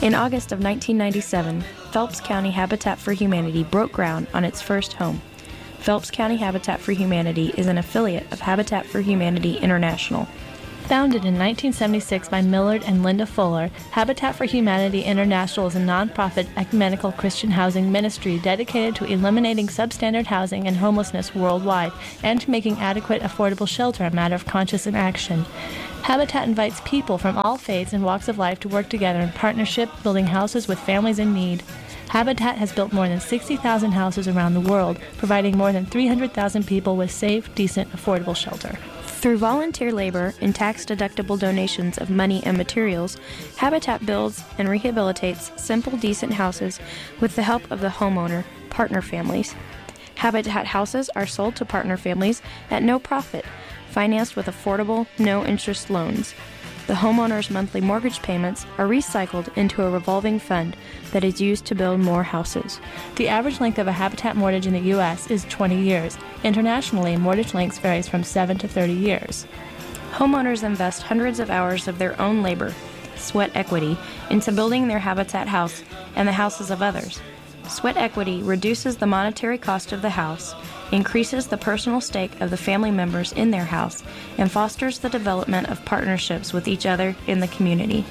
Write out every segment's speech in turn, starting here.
In August of 1997, Phelps County Habitat for Humanity broke ground on its first home. Phelps County Habitat for Humanity is an affiliate of Habitat for Humanity International. Founded in 1976 by Millard and Linda Fuller, Habitat for Humanity International is a nonprofit ecumenical Christian housing ministry dedicated to eliminating substandard housing and homelessness worldwide and to making adequate, affordable shelter a matter of conscious action. Habitat invites people from all faiths and walks of life to work together in partnership, building houses with families in need. Habitat has built more than 60,000 houses around the world, providing more than 300,000 people with safe, decent, affordable shelter. Through volunteer labor and tax-deductible donations of money and materials, Habitat builds and rehabilitates simple, decent houses with the help of the homeowner, partner families. Habitat houses are sold to partner families at no profit, financed with affordable, no-interest loans. The homeowner's monthly mortgage payments are recycled into a revolving fund that is used to build more houses. The average length of a Habitat mortgage in the U.S. is 20 years. Internationally, mortgage lengths varies from 7 to 30 years. Homeowners invest hundreds of hours of their own labor, sweat equity, into building their Habitat house and the houses of others. Sweat equity reduces the monetary cost of the house, increases the personal stake of the family members in their house, and fosters the development of partnerships with each other in the community.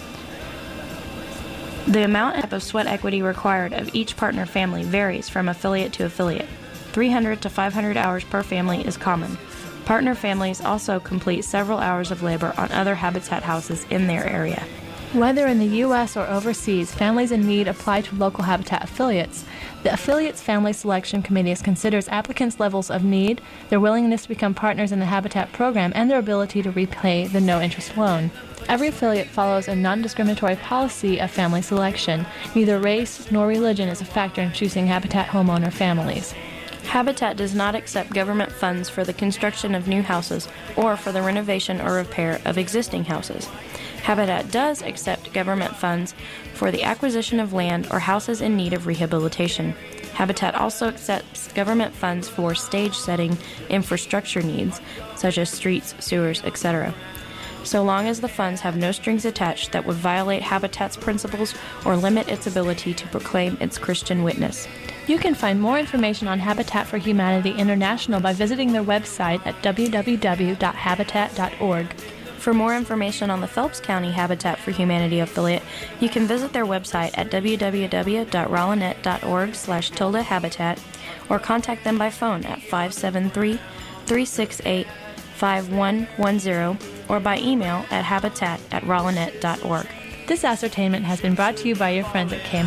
The amount of sweat equity required of each partner family varies from affiliate to affiliate. 300 to 500 hours per family is common. Partner families also complete several hours of labor on other Habitat houses in their area. Whether in the U.S. or overseas, families in need apply to local Habitat affiliates. The affiliate's Family Selection Committee considers applicants' levels of need, their willingness to become partners in the Habitat program, and their ability to repay the no-interest loan. Every affiliate follows a non-discriminatory policy of family selection. Neither race nor religion is a factor in choosing Habitat homeowner families. Habitat does not accept government funds for the construction of new houses or for the renovation or repair of existing houses. Habitat does accept government funds for the acquisition of land or houses in need of rehabilitation. Habitat also accepts government funds for stage-setting infrastructure needs, such as streets, sewers, etc., so long as the funds have no strings attached that would violate Habitat's principles or limit its ability to proclaim its Christian witness. You can find more information on Habitat for Humanity International by visiting their website at www.habitat.org. For more information on the Phelps County Habitat for Humanity affiliate, you can visit their website at www.rollnet.org/habitat or contact them by phone at 573-368-5110 or by email at habitat@rollnet.org. This ascertainment has been brought to you by your friends at KM